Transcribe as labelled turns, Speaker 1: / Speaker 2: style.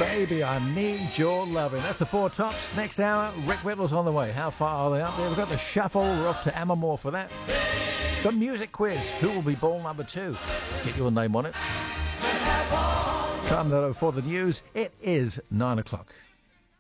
Speaker 1: Baby, I need your loving. That's the Four Tops. Next hour, Rick Whittle's on the way. How far are they up there? We've got the shuffle. We're off to Ammermore for that. The music quiz. Who will be ball number 2? Get your name on it. Time though for the news. It is 9 o'clock.